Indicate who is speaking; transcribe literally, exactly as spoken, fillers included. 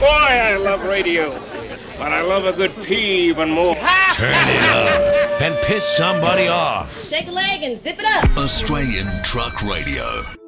Speaker 1: Boy, I love radio, but I love a good pee even more.
Speaker 2: Turn it up and piss somebody off.
Speaker 3: Shake a leg and zip it up.
Speaker 4: Australian Truck Radio.